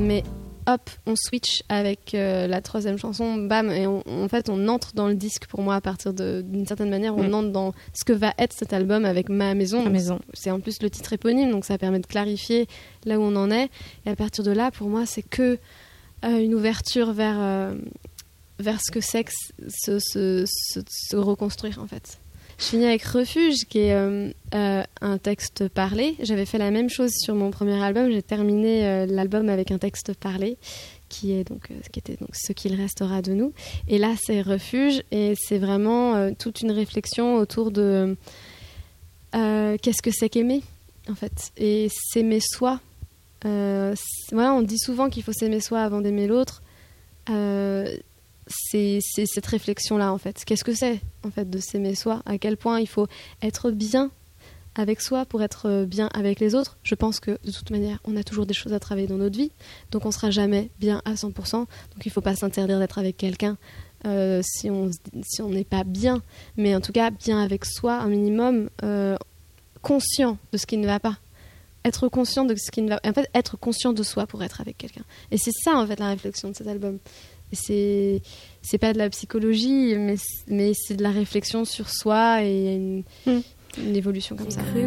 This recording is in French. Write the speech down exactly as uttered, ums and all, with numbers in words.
mais hop, on switch avec euh, la troisième chanson, bam, et on, en fait on entre dans le disque pour moi à partir de, d'une certaine manière, on mm. entre dans ce que va être cet album avec Ma Maison. Ma Maison. C'est en plus le titre éponyme, donc ça permet de clarifier là où on en est, et à partir de là, pour moi, c'est que euh, une ouverture vers, euh, vers ce que c'est que se, se, se, se reconstruire en fait. Je finis avec Refuge, qui est euh, euh, un texte parlé. J'avais fait la même chose sur mon premier album. J'ai terminé euh, l'album avec un texte parlé, qui est donc euh, qui était donc Ce qu'il restera de nous. Et là, c'est Refuge, et c'est vraiment euh, toute une réflexion autour de euh, qu'est-ce que c'est qu'aimer, en fait, et s'aimer soi. Euh, voilà, on dit souvent qu'il faut s'aimer soi avant d'aimer l'autre. Euh, C'est, c'est cette réflexion-là, en fait. Qu'est-ce que c'est, en fait, de s'aimer soi ? À quel point il faut être bien avec soi pour être bien avec les autres ? Je pense que, de toute manière, on a toujours des choses à travailler dans notre vie, donc on ne sera jamais bien à cent pour cent. Donc il ne faut pas s'interdire d'être avec quelqu'un euh, si on si on n'est pas bien. Mais en tout cas, bien avec soi, un minimum, euh, conscient de ce qui ne va pas. Être conscient de ce qui ne va pas. En fait, être conscient de soi pour être avec quelqu'un. Et c'est ça, en fait, la réflexion de cet album. Et c'est, c'est pas de la psychologie, mais, mais c'est de la réflexion sur soi et une, mmh. une évolution comme ça.